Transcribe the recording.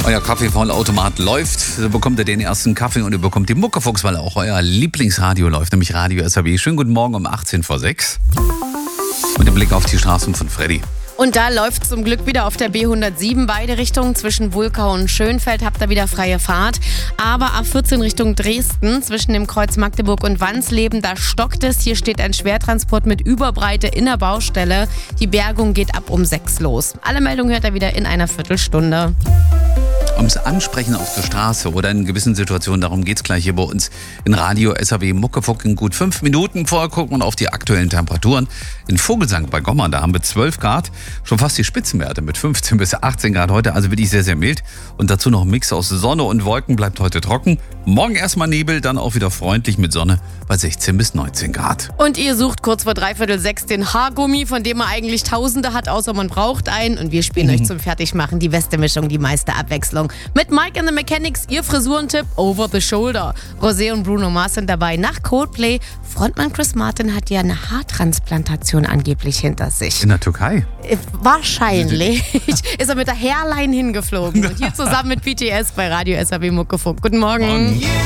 Euer Kaffeevollautomat läuft, so bekommt ihr den ersten Kaffee und ihr bekommt die Muckefuchs, weil auch euer Lieblingsradio läuft, nämlich Radio SAW. Schönen guten Morgen um 18 vor 6. Mit dem Blick auf die Straßen von Freddy. Und da läuft zum Glück wieder auf der B107 beide Richtungen. Zwischen Wulkau und Schönfeld habt ihr wieder freie Fahrt. Aber ab 14 Richtung Dresden, zwischen dem Kreuz Magdeburg und Wansleben, da stockt es. Hier steht ein Schwertransport mit Überbreite in der Baustelle. Die Bergung geht ab um 6 los. Alle Meldungen hört ihr wieder in einer Viertelstunde. Ums Ansprechen auf der Straße oder in gewissen Situationen, darum geht's gleich hier bei uns in Radio SAW Muckefuck. In gut 5 Minuten vorher gucken wir auf die aktuellen Temperaturen. In Vogelsang bei Gommern, da haben wir 12 Grad, schon fast die Spitzenwerte mit 15 bis 18 Grad heute, also wirklich sehr, sehr mild. Und dazu noch ein Mix aus Sonne und Wolken, bleibt heute trocken. Morgen erstmal Nebel, dann auch wieder freundlich mit Sonne bei 16 bis 19 Grad. Und ihr sucht kurz vor 5:45 den Haargummi, von dem man eigentlich Tausende hat, außer man braucht einen. Und wir spielen euch zum Fertigmachen die beste Mischung, die meiste Abwechslung. Mit Mike and the Mechanics, ihr Frisurentipp Over the Shoulder. Rosé und Bruno Mars sind dabei. Nach Coldplay, Frontmann Chris Martin hat ja eine Haartransplantation angeblich hinter sich. In der Türkei? Wahrscheinlich ist er mit der Hairline hingeflogen. Und hier zusammen mit BTS bei Radio SAW Muckefuck. Guten Morgen.